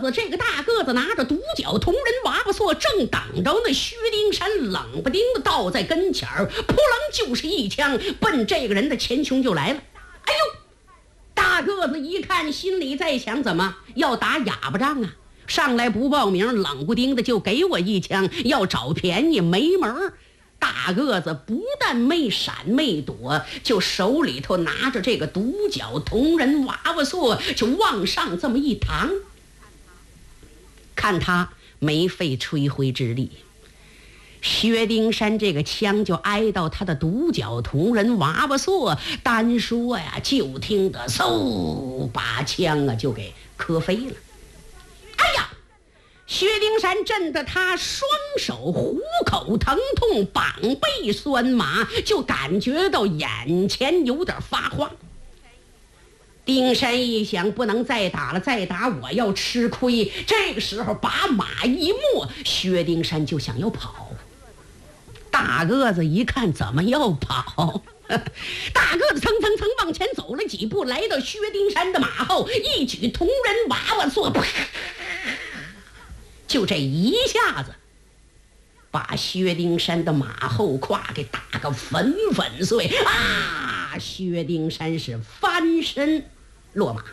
子这个大个子拿着独角铜人娃娃槊，正等着那薛丁山冷不丁的倒在跟前儿，扑棱就是一枪，奔这个人的前胸就来了。哎呦！大个子一看，心里在想，怎么要打哑巴仗啊？上来不报名，冷不丁的就给我一枪，要找便宜没门儿。大个子不但没闪没躲，就手里头拿着这个独角铜人娃娃槊，就往上这么一扛。看他没费吹灰之力，薛丁山这个枪就挨到他的独角铜人娃娃槊，单说呀，就听得嗖，把枪啊就给磕飞了。哎呀！薛丁山震得他双手虎口疼痛，膀背酸麻，就感觉到眼前有点发慌。丁山一想，不能再打了，再打我要吃亏。这个时候把马一没，薛丁山就想要跑。大个子一看，怎么要跑？大个子蹭蹭蹭往前走了几步，来到薛丁山的马后，一举铜人娃娃槊，就这一下子把薛丁山的马后胯给打个粉粉碎啊！薛丁山是翻身落马，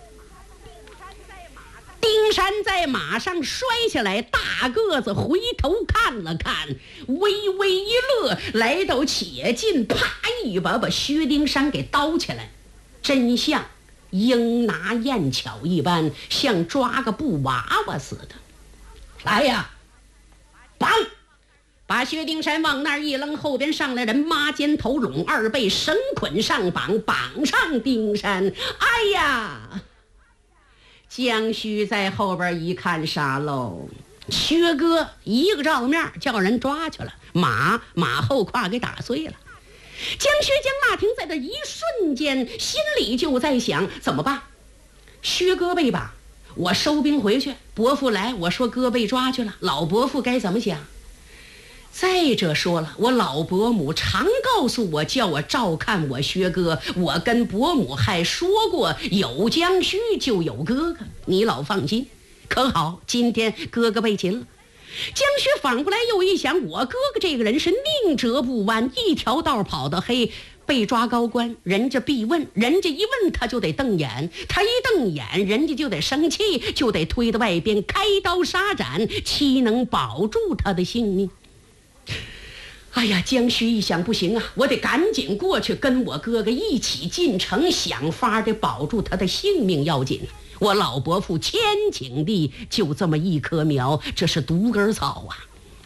丁山在马上摔下来，大个子回头看了看，微微一乐，来到且近，啪一把薛丁山给叨起来，真像鹰拿燕巧一般，像抓个布娃娃似的。来呀，绑！把薛丁山往那儿一扔，后边上来人，抹肩头拢二背，绳捆上绑，绑上丁山。哎呀！江须在后边一看，傻喽，薛哥一个照面叫人抓去了，马后胯给打碎了。江薛江那亭在这一瞬间，心里就在想，怎么办？薛哥被绑，我收兵回去，伯父来，我说哥被抓去了，老伯父该怎么想？再者说了，我老伯母常告诉我，叫我照看我薛哥，我跟伯母还说过，有江须就有哥哥，你老放心。可好，今天哥哥被擒了。江须反过来又一想，我哥哥这个人是宁折不弯，一条道跑到黑，被抓高官，人家必问，人家一问他就得瞪眼，他一瞪眼，人家就得生气，就得推到外边开刀杀斩，岂能保住他的性命？哎呀，江须一想，不行啊，我得赶紧过去跟我哥哥一起进城，想法的保住他的性命要紧。我老伯父千顷地就这么一棵苗，这是独根草啊。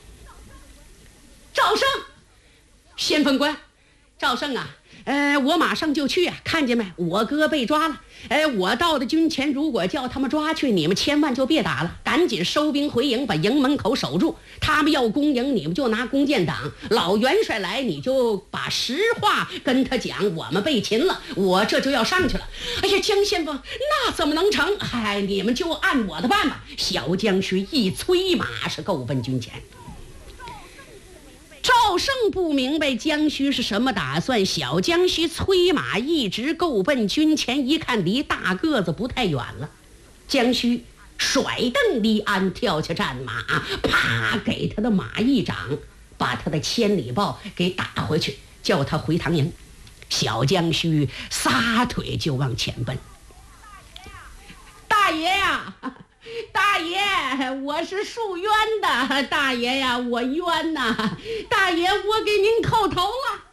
赵胜，先锋官，赵胜啊，我马上就去啊，看见没？我哥被抓了。我到的军前，如果叫他们抓去，你们千万就别打了，赶紧收兵回营，把营门口守住。他们要攻营，你们就拿弓箭挡。老元帅来，你就把实话跟他讲，我们被擒了，我这就要上去了。哎呀，江先锋，那怎么能成？嗨，你们就按我的办吧。小江须一催马是够奔军前。赵胜不明白江须是什么打算，小江须催马一直够奔军前，一看离大个子不太远了，江须甩蹬离鞍，跳下战马，啪给他的马一掌，把他的千里豹给打回去，叫他回唐营。小江须撒腿就往前奔。大爷呀，大爷，我是恕冤的，大爷呀，我冤呐，大爷，我给您叩头了。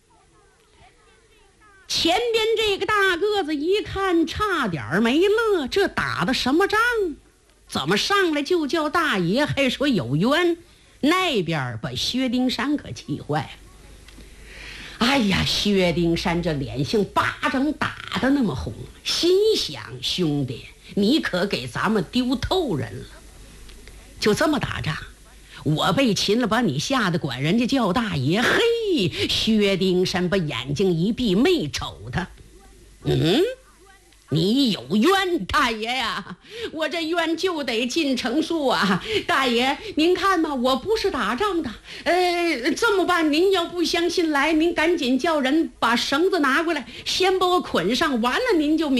前边这个大个子一看，差点没乐，这打的什么仗？怎么上来就叫大爷，还说有冤？那边把薛丁山可气坏了。哎呀，薛丁山这脸像巴掌打的那么红，心想，兄弟，你可给咱们丢透人了。就这么打仗，我被擒了，把你吓得管人家叫大爷。嘿，薛丁山把眼睛一闭，没瞅他。你有冤，大爷呀，我这冤就得进城诉啊。大爷您看嘛，我不是打仗的。这么办，您要不相信，来，您赶紧叫人把绳子拿过来，先把我捆上，完了您就明